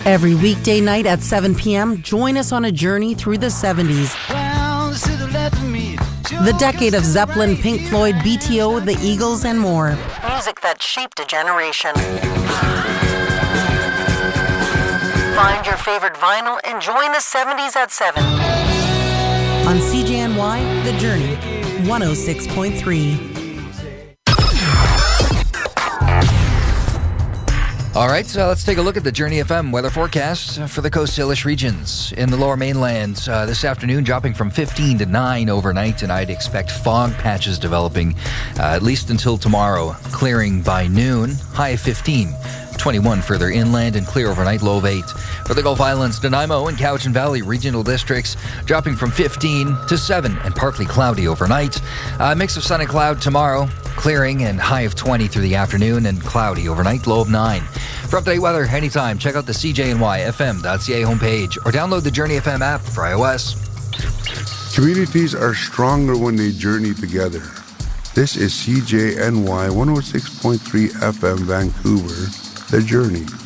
Every weekday night at 7 p.m., join us on a journey through the 70s. The decade of Zeppelin, Pink Floyd, BTO, the Eagles, and more. Music that shaped a generation. Find your favorite vinyl and join the 70s at 7. On CJNY, The Journey, 106.3. All right, so let's take a look at the Journey FM weather forecast for the Coast Salish regions. In the Lower Mainland this afternoon, dropping from 15 to 9 overnight, and I'd expect fog patches developing at least until tomorrow, clearing by noon, high of 15. 21 further inland and clear overnight, low of 8. For the Gulf Islands, Nanaimo and Cowichan Valley regional districts dropping from 15 to 7 and partly cloudy overnight. A mix of sun and cloud tomorrow, clearing and high of 20 through the afternoon and cloudy overnight, low of 9. For up-to-date weather anytime, check out the CJNYFM.ca homepage or download the Journey FM app for iOS. Communities are stronger when they journey together. This is CJNY 106.3 FM Vancouver, The Journey.